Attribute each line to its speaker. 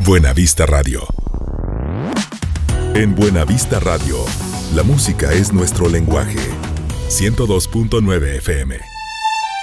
Speaker 1: Buena Vista Radio. En Buena Vista Radio, la música es nuestro lenguaje. 102.9 FM.